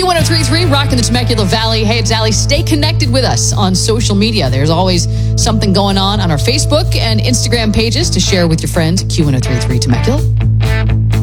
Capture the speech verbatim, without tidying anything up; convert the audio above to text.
Q one oh three point three, rocking the Temecula Valley. Hey, it's Allie. Stay connected with us on social media. There's always something going on on our Facebook and Instagram pages to share with your friends. Q one oh three point three Temecula.